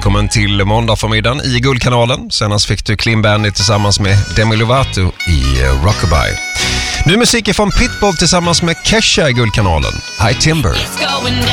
Välkommen till måndag förmiddagen i Guldkanalen. Senast fick du Clean Bandit tillsammans med Demi Lovato i Rockabye. Nu musik från Pitbull tillsammans med Kesha i Guldkanalen. High Timber.